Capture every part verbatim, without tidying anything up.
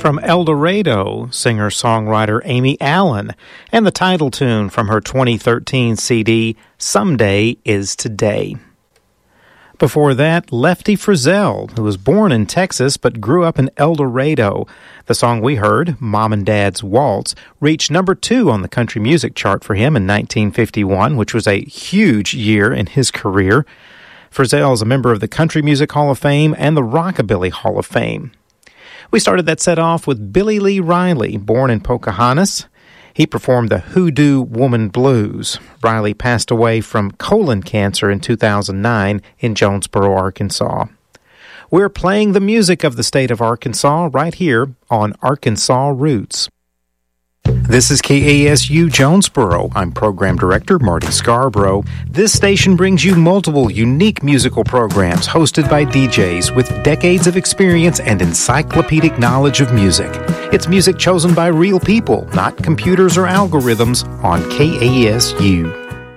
From El Dorado, singer-songwriter Amy Allen, and the title tune from her twenty thirteen C D, Someday is Today. Before that, Lefty Frizzell, who was born in Texas but grew up in El Dorado. The song we heard, Mom and Dad's Waltz, reached number two on the country music chart for him in nineteen fifty-one, which was a huge year in his career. Frizzell is a member of the Country Music Hall of Fame and the Rockabilly Hall of Fame. We started that set off with Billy Lee Riley, born in Pocahontas. He performed the Hoodoo Woman Blues. Riley passed away from colon cancer in two thousand nine in Jonesboro, Arkansas. We're playing the music of the state of Arkansas right here on Arkansas Roots. This is K A S U Jonesboro. I'm Program Director Marty Scarborough. This station brings you multiple unique musical programs hosted by D Js with decades of experience and encyclopedic knowledge of music. It's music chosen by real people, not computers or algorithms, on K A S U.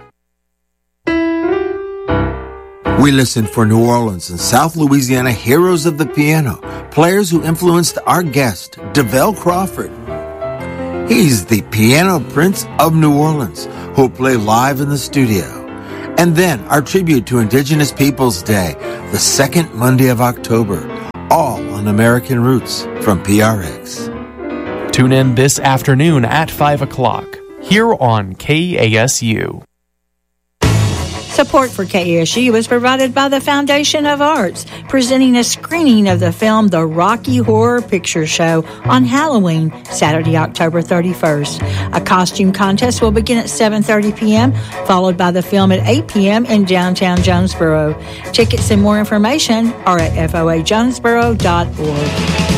We listen for New Orleans and South Louisiana heroes of the piano, players who influenced our guest, DeVell Crawford. He's the piano prince of New Orleans, who'll play live in the studio. And then our tribute to Indigenous Peoples Day, the second Monday of October, all on American Roots from P R X. Tune in this afternoon at five o'clock, here on K A S U. Support for K A S U is provided by the Foundation of Arts, presenting a screening of the film The Rocky Horror Picture Show on Halloween, Saturday, October thirty-first. A costume contest will begin at seven thirty p.m., followed by the film at eight p.m. in downtown Jonesboro. Tickets and more information are at F O A jonesboro dot org.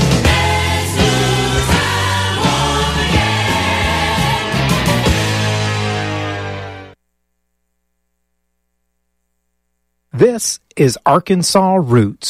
This is Arkansas Roots.